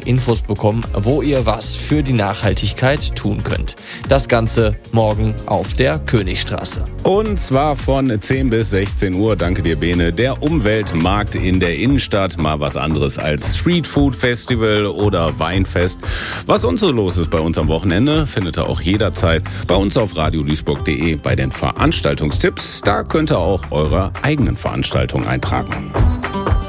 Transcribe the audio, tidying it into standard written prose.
Infos bekommen, wo ihr was für die Nachhaltigkeit tun könnt. Das Ganze morgen auf der Königstraße. Und zwar von 10 bis 16 Uhr, danke dir Bene, der Umweltmarkt in der Innenstadt. Mal was anderes als Streetfood-Festival oder Weinfest. Was uns so los ist bei uns am Wochenende, findet ihr auch jederzeit bei uns auf radioduisburg.de bei den Veranstaltungstipps. Da könnt ihr auch eure eigenen Veranstaltungen eintragen.